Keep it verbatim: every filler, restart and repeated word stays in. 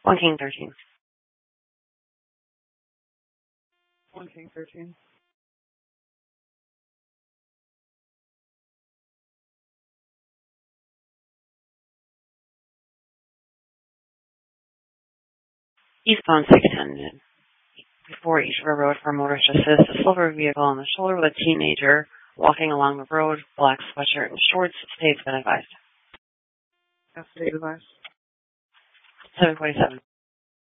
One King thirteen. One King thirteen. Eastbound six ten. Before each road for motorist assist, a silver vehicle on the shoulder with a teenager walking along the road, black sweatshirt and shorts. State's been advised. Yes, state advised. seven forty-seven.